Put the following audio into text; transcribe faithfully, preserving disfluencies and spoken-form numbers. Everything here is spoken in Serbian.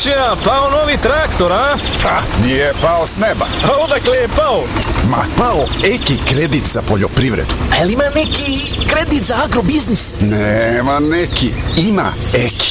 Komšija, pao novi traktor, a? Pa, nije pao s neba. A odakle je pao? Ma, pao Eki kredit za poljoprivredu. A li ima neki kredit za agrobiznis? Nema neki, ima Eki.